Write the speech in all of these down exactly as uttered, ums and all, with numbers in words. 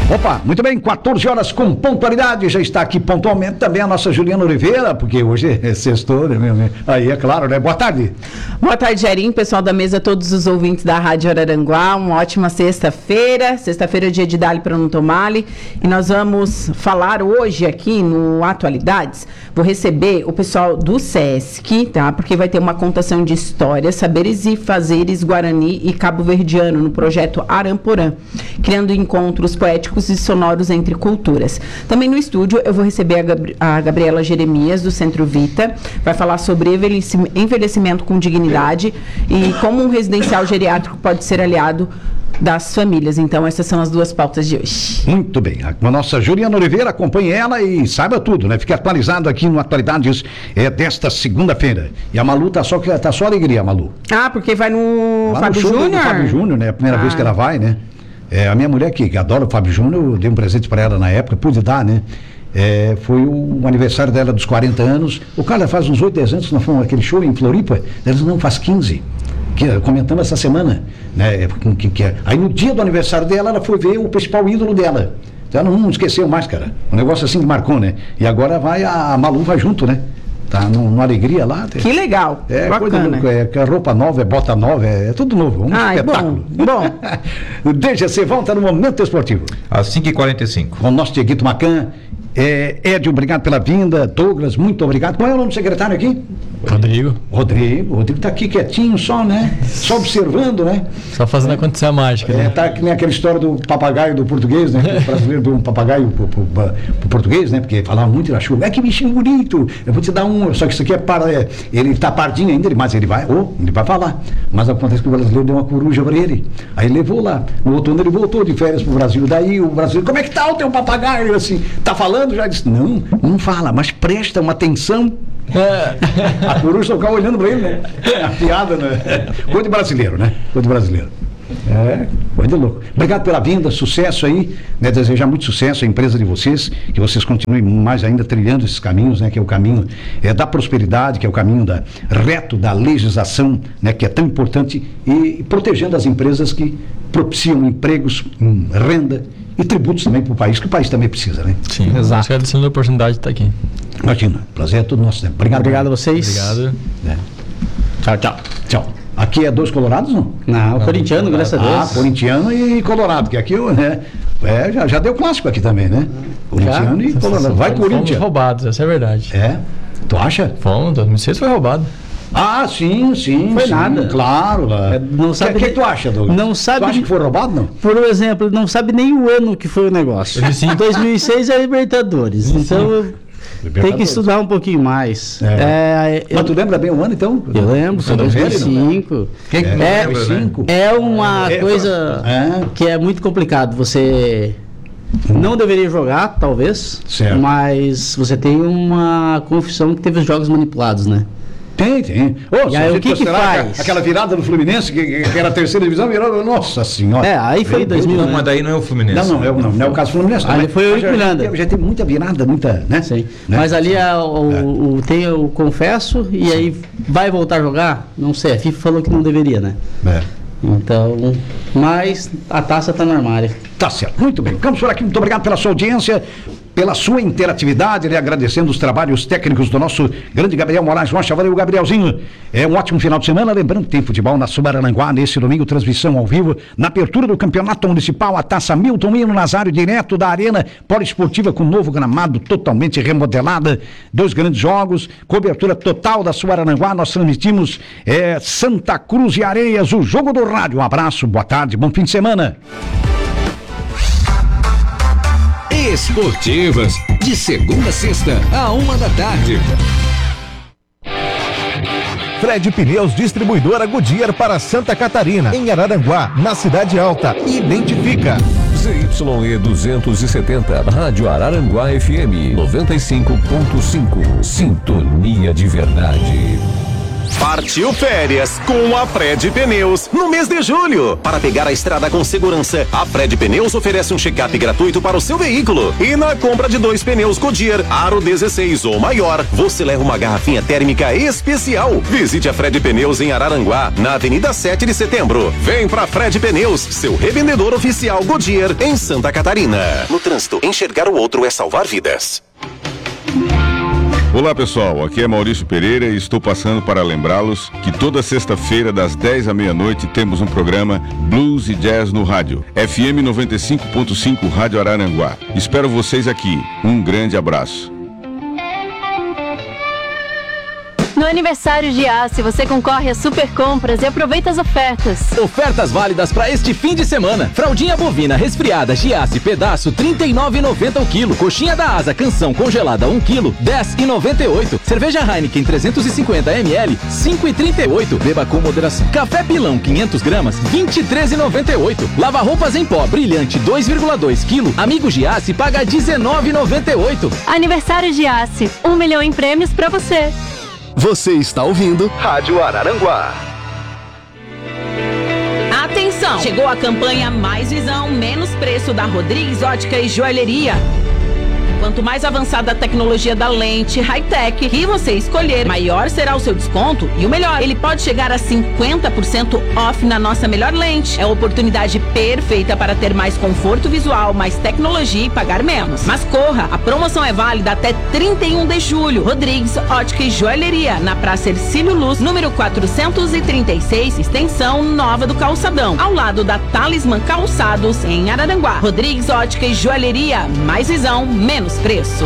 Opa, muito bem, quatorze horas com pontualidade, já está aqui pontualmente também a nossa Juliana Oliveira, porque hoje é sextou, né, meu, aí é claro, né? Boa tarde. Boa tarde, Jairim, pessoal da mesa, todos os ouvintes da Rádio Araranguá, uma ótima sexta-feira, sexta-feira é dia de Dali para não tomar-lhe, e nós vamos falar hoje aqui no Atualidades, vou receber o pessoal do SESC, tá? Porque vai ter uma contação de histórias, saberes e fazeres Guarani e cabo-verdiano no projeto Aramporã, criando encontros poéticos e sonoros entre culturas. Também no estúdio eu vou receber a, Gabri- a Gabriela Jeremias do Centro Vita, vai falar sobre envelhecimento, envelhecimento com dignidade e como um residencial geriátrico pode ser aliado das famílias. Então essas são as duas pautas de hoje. Muito bem, a nossa Juliana Oliveira, acompanhe ela e saiba tudo, né? Fique atualizado aqui no Atualidades é, desta segunda-feira. E a Malu tá só, tá só alegria, Malu. Ah, porque vai no Lá Fábio no show do Júnior? Fábio Júnior, né? A primeira Ah. vez que ela vai, né? É, a minha mulher que, que adora o Fábio Júnior, eu dei um presente para ela na época, pude dar, né? É, foi o aniversário dela dos quarenta anos. O cara faz uns oito, dez anos que nós fomos aquele show em Floripa, eles não faz quinze. Que, comentamos essa semana, né? Que, que, aí no dia do aniversário dela, ela foi ver o principal ídolo dela. Então ela não esqueceu mais, cara. Um negócio assim que marcou, né? E agora vai a, a Malu vai junto, né? Tá numa alegria lá. Que legal, é, bacana. Coisa, é, é roupa nova, é bota nova, é, é tudo novo, um ah, espetáculo. É bom, bom. D G C volta no Momento Esportivo. Às cinco e quarenta e cinco. Com o nosso Dieguito Macan. É, Ed, obrigado pela vinda. Douglas, muito obrigado. Qual é o nome do secretário aqui? Rodrigo. Rodrigo. Rodrigo está aqui quietinho só, né? Só observando, né? Só fazendo é. acontecer a mágica, né? É, tá que nem aquela história do papagaio do português, né? O brasileiro deu um papagaio pro, pro, pro, pro português, né? Porque falava muito na chuva. É que bichinho bonito. Eu vou te dar um. Só que isso aqui é para. É, ele tá pardinho ainda, mas ele vai. Oh, ele vai falar. Mas acontece que o brasileiro deu uma coruja para ele. Aí ele levou lá. No outono ele voltou de férias pro Brasil. Daí o brasileiro, como é que tá o teu papagaio? Assim, tá falando? Já disse, não, não fala, mas presta uma atenção. É. A coruja ficava olhando para ele, né? A piada, né? Coisa de brasileiro, né? Coisa de brasileiro. É, coisa de louco. Obrigado pela vinda, sucesso aí, né? Desejar muito sucesso à empresa de vocês, que vocês continuem mais ainda trilhando esses caminhos, né? Que é o caminho é, da prosperidade, que é o caminho da, reto da legislação, né? Que é tão importante, e, e protegendo as empresas que propiciam empregos, hum, renda e tributos também para o país, que o país também precisa, né? Sim, exato. Agradecendo a oportunidade de estar aqui. Imagina, prazer é todo nosso, né? Obrigado. Obrigado a vocês. Obrigado. É. Tchau, tchau. Tchau. Aqui é dois colorados, não? Não, não corintiano, graças a Deus. Ah, corintiano e colorado, que aqui, né? É, já, já deu clássico aqui também, né? Corintiano já? E colorado. Vai, Corinthians. Fomos roubados, essa é a verdade. É? Tu acha? Fomos, dois mil e seis foi roubado. Ah, sim, sim. Foi sim, nada. Claro. Lá. É, não sabe. O que, que tu acha, Douglas? Não sabe. Tu acha que foi roubado, não? Por exemplo, ele não sabe nem o ano que foi o negócio. Em dois mil e seis é Libertadores. Então. Tem que estudar um pouquinho mais. É. É, eu, Mas tu lembra bem o ano, então? Eu lembro, foi dois mil e cinco. Quem que é, lembra, cinco? É uma é, coisa é. que é muito complicado. Você não deveria jogar, talvez, certo. Mas você tem uma confissão que teve os jogos manipulados, né? Tem, tem. Oh, e aí o que que faz? Aquela virada do Fluminense, que, que era a terceira divisão, virou, nossa senhora. É, aí foi em dois mil. Não, né? mas daí não é o Fluminense. Não, não, é, não, não é o caso Fluminense. Ali foi o Miranda. Já, já tem muita virada, muita, né? Sim. Né? Mas ali é o, é. o, tem o confesso e aí vai voltar a jogar? Não sei, a FIFA falou que não deveria, né? É. Então, mas a taça está no armário. Tá certo, muito bem. Ficamos por aqui, muito obrigado pela sua audiência, pela sua interatividade, né? Agradecendo os trabalhos técnicos do nosso grande Gabriel Moraes Rocha. Valeu, Gabrielzinho. É um ótimo final de semana. Lembrando que tem futebol na Subaranguá nesse domingo, transmissão ao vivo, na abertura do Campeonato Municipal, a Taça Milton Hino Nazário, direto da Arena Poliesportiva, com novo gramado totalmente remodelada. Dois grandes jogos, cobertura total da Subaranguá. Nós transmitimos é, Santa Cruz e Areias, o jogo do rádio. Um abraço, boa tarde, bom fim de semana. Esportivas, de segunda a sexta, a uma da tarde. Fred Pneus, distribuidora Goodyear para Santa Catarina, em Araranguá, na Cidade Alta. Identifica. Z Y E duzentos e setenta, Rádio Araranguá F M noventa e cinco ponto cinco. Sintonia de verdade. Partiu férias com a Fred Pneus no mês de julho. Para pegar a estrada com segurança, a Fred Pneus oferece um check-up gratuito para o seu veículo. E na compra de dois pneus Goodyear Aro dezesseis ou maior, você leva uma garrafinha térmica especial. Visite a Fred Pneus em Araranguá, na Avenida sete de Setembro. Vem pra Fred Pneus, seu revendedor oficial Goodyear em Santa Catarina. No trânsito, enxergar o outro é salvar vidas. Olá pessoal, aqui é Maurício Pereira e estou passando para lembrá-los que toda sexta-feira das dez à meia-noite temos um programa Blues e Jazz no rádio, F M noventa e cinco ponto cinco Rádio Araranguá. Espero vocês aqui. Um grande abraço. No aniversário de Giasse, você concorre a super compras e aproveita as ofertas. Ofertas válidas para este fim de semana. Fraldinha bovina resfriada Giasse pedaço trinta e nove reais e noventa centavos o quilo. Coxinha da Asa canção congelada um quilo, dez reais e noventa e oito centavos. Cerveja Heineken trezentos e cinquenta mililitros, cinco reais e trinta e oito centavos. Beba com moderação. Café Pilão quinhentas gramas, vinte e três reais e noventa e oito centavos. Lava roupas em pó brilhante dois vírgula dois quilos. Amigo Giasse paga dezenove reais e noventa e oito centavos. Aniversário Giasse, um milhão em prêmios para você. Você está ouvindo Rádio Araranguá. Atenção! Chegou a campanha Mais Visão, Menos Preço da Rodrigues Ótica e Joalheria. Quanto mais avançada a tecnologia da lente high-tech que você escolher, maior será o seu desconto. E o melhor, ele pode chegar a cinquenta por cento off na nossa melhor lente. É a oportunidade perfeita para ter mais conforto visual, mais tecnologia e pagar menos. Mas corra, a promoção é válida até trinta e um de julho. Rodrigues Ótica e Joalheria, na Praça Hercílio Luz, número quatrocentos e trinta e seis, extensão Nova do Calçadão, ao lado da Talismã Calçados, em Araranguá. Rodrigues Ótica e Joalheria, mais visão, menos preço.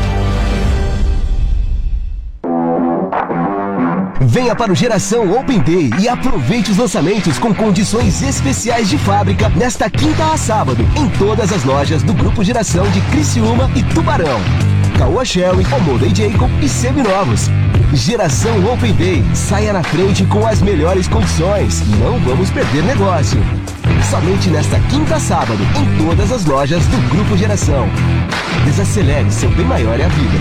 Venha para o Geração Open Day e aproveite os lançamentos com condições especiais de fábrica nesta quinta a sábado em todas as lojas do Grupo Geração de Criciúma e Tubarão. Caoa Sherry, Omoda e Jacob e seminovos. Geração Open Day. Saia na frente com as melhores condições. Não vamos perder negócio. Somente nesta quinta a sábado em todas as lojas do Grupo Geração. Desacelere, seu bem maior é a vida.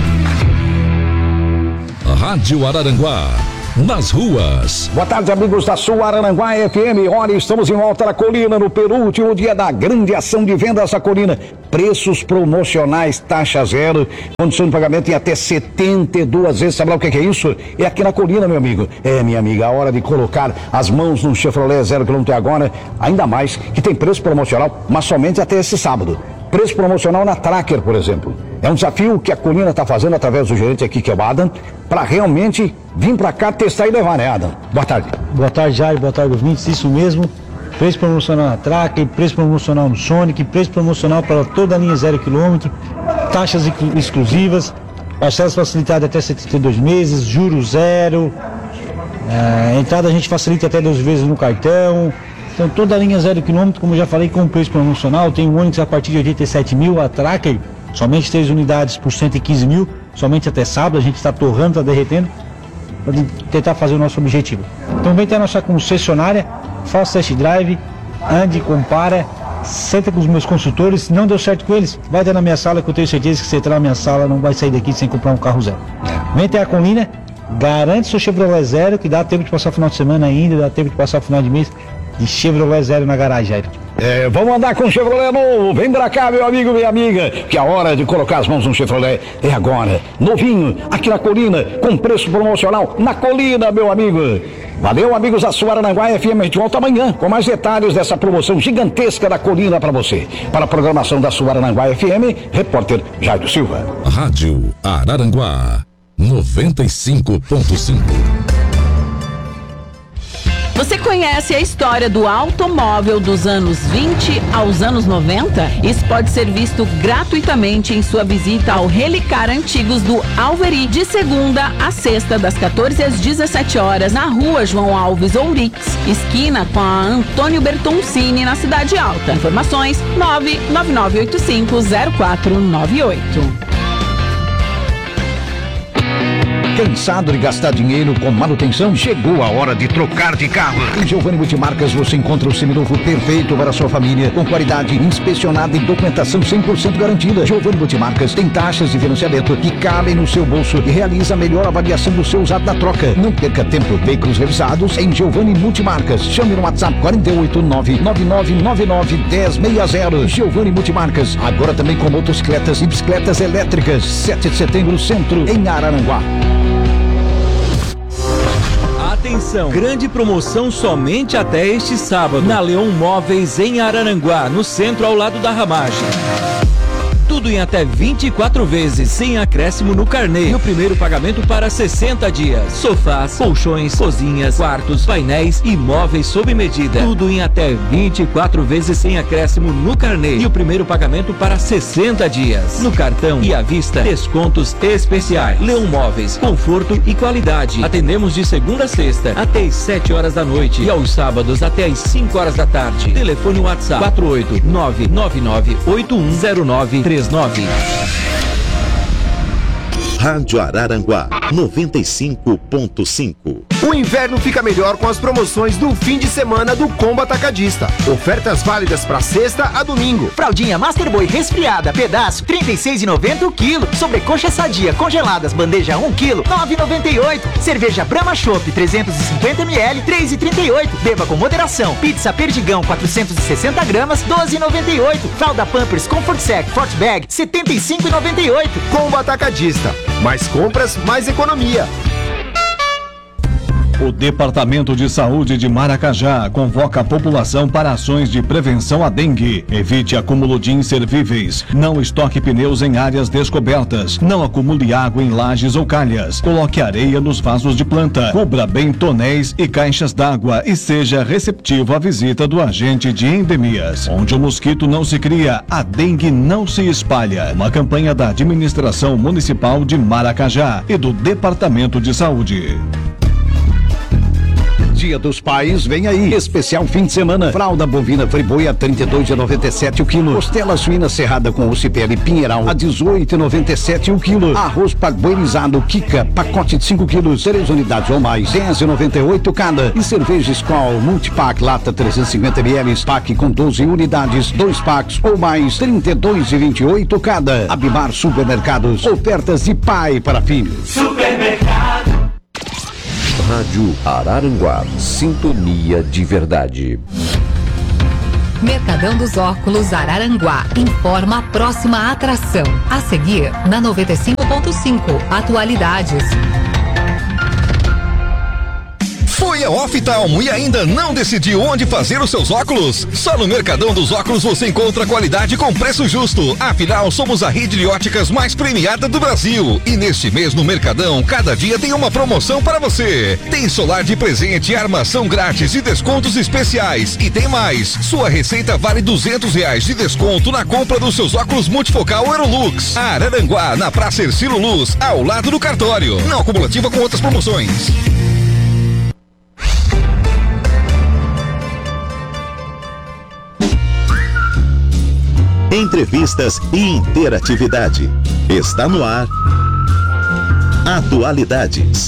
Rádio Araranguá. Nas ruas. Boa tarde, amigos da sua Araranguá F M. Olha, estamos em Alta da Colina, no penúltimo dia da grande ação de vendas da Colina. Preços promocionais, taxa zero, condição de pagamento em até setenta e duas vezes. Sabe lá o que é isso? É aqui na Colina, meu amigo. É, minha amiga, a hora de colocar as mãos num Chevrolet zero quilômetro agora, ainda mais que tem preço promocional, mas somente até esse sábado. Preço promocional na Tracker, por exemplo. É um desafio que a Colina está fazendo através do gerente aqui, que é o Adam, para realmente vir para cá testar e levar, né, Adam? Boa tarde. Boa tarde, Jair. Boa tarde, ouvintes. Isso mesmo. Preço promocional na Tracker, preço promocional no Sonic, preço promocional para toda a linha zero quilômetro, taxas exclusivas, parcelas facilitadas até setenta e dois meses, juros zero, a entrada a gente facilita até duas vezes no cartão. Então toda a linha zero quilômetro, como eu já falei, com preço promocional. Tem o Onix a partir de oitenta e sete mil, a Tracker somente três unidades por cento e quinze mil, somente até sábado. A gente está torrando, está derretendo para tentar fazer o nosso objetivo. Então vem até a nossa concessionária, faça test drive, ande, compara, senta com os meus consultores. Se não deu certo com eles, vai até na minha sala, que eu tenho certeza que você entrar na minha sala não vai sair daqui sem comprar um carro zero. Vem até a Colina, garante seu Chevrolet zero, que dá tempo de passar o final de semana ainda, dá tempo de passar o final de mês de Chevrolet zero na garagem, Jair. É, vamos andar com o Chevrolet novo. Vem pra cá, meu amigo, minha amiga, que a hora de colocar as mãos no Chevrolet é agora. Novinho, aqui na Colina, com preço promocional na Colina, meu amigo. Valeu, amigos da sua Araranguá F M. A gente volta amanhã com mais detalhes dessa promoção gigantesca da Colina para você. Para a programação da sua Araranguá F M, repórter Jairo Silva. Rádio Araranguá noventa e cinco ponto cinco. Você conhece a história do automóvel dos anos vinte aos anos noventa? Isso pode ser visto gratuitamente em sua visita ao Relicar Antigos do Alveri, de segunda a sexta, das quatorze às dezessete horas, na rua João Alves Ourix, esquina com a Antônio Bertoncini, na Cidade Alta. Informações nove nove nove oito cinco zero quatro nove oito. Cansado de gastar dinheiro com manutenção? Chegou a hora de trocar de carro. Em Giovanni Multimarcas você encontra o seminovo perfeito para a sua família, com qualidade inspecionada e documentação cem por cento garantida. Giovanni Multimarcas tem taxas de financiamento que cabem no seu bolso e realiza a melhor avaliação do seu usado na troca. Não perca tempo, veículos revisados em Giovanni Multimarcas. Chame no WhatsApp quatro oito nove nove nove nove nove um zero seis zero. Giovanni Multimarcas, agora também com motocicletas e bicicletas elétricas. sete de setembro, Centro, em Araranguá. Atenção, grande promoção somente até este sábado na Leon Móveis em Araranguá, no centro ao lado da Ramagem. Tudo em até vinte e quatro vezes, sem acréscimo no carnê. E o primeiro pagamento para sessenta dias. Sofás, colchões, cozinhas, quartos, painéis e móveis sob medida. Tudo em até vinte e quatro vezes sem acréscimo no carnê. E o primeiro pagamento para sessenta dias. No cartão e à vista, descontos especiais. Leon Móveis, conforto e qualidade. Atendemos de segunda a sexta até às sete horas da noite e aos sábados até às cinco horas da tarde. Telefone WhatsApp quatro oito nove nove nove oito um zero nove três nove. Rádio Araranguá noventa e cinco ponto cinco. O inverno fica melhor com as promoções do fim de semana do Combo Atacadista. Ofertas válidas para sexta a domingo. Fraldinha Masterboy resfriada, pedaço trinta e seis reais e noventa centavos o quilo. Sobrecoxa sadia congeladas, bandeja um quilo, nove reais e noventa e oito centavos. Cerveja Brahma Chopp trezentos e cinquenta mililitros, três reais e trinta e oito centavos. Beba com moderação. Pizza Perdigão quatrocentos e sessenta gramas, doze reais e noventa e oito centavos. Fralda Pampers Comfort Sec Fort Bag, setenta e cinco reais e noventa e oito centavos. Combo Atacadista. Mais compras, mais economia. O Departamento de Saúde de Maracajá convoca a população para ações de prevenção à dengue. Evite acúmulo de inservíveis. Não estoque pneus em áreas descobertas. Não acumule água em lajes ou calhas. Coloque areia nos vasos de planta. Cubra bem tonéis e caixas d'água e seja receptivo à visita do agente de endemias. Onde o mosquito não se cria, a dengue não se espalha. Uma campanha da Administração Municipal de Maracajá e do Departamento de Saúde. Dia dos Pais vem aí, especial fim de semana. Fralda bovina Friboi a trinta e dois reais e noventa e sete centavos o quilo. Costela suína serrada com osso e pele Pinheiral a dezoito reais e noventa e sete centavos o quilo. Arroz parboilizado Kika, pacote de cinco quilos, três unidades ou mais, dez reais e noventa e oito centavos cada. E cerveja Skol Multipack lata trezentos e cinquenta mililitros, pack com doze unidades, dois packs ou mais, trinta e dois reais e vinte e oito centavos cada. Abimar Supermercados, ofertas de pai para filho. Supermercado. Rádio Araranguá, sintonia de verdade. Mercadão dos Óculos Araranguá informa a próxima atração. A seguir, na noventa e cinco ponto cinco, atualidades. Foi a Oftalmo e ainda não decidiu onde fazer os seus óculos? Só no Mercadão dos Óculos você encontra qualidade com preço justo. Afinal, somos a rede de óticas mais premiada do Brasil. E neste mês no Mercadão, cada dia tem uma promoção para você. Tem solar de presente, armação grátis e descontos especiais. E tem mais, sua receita vale duzentos reais de desconto na compra dos seus óculos multifocal Aerolux. Araranguá, na Praça Ercílio Luz, ao lado do cartório. Não acumulativa com outras promoções. Entrevistas e interatividade. Está no ar. Atualidades.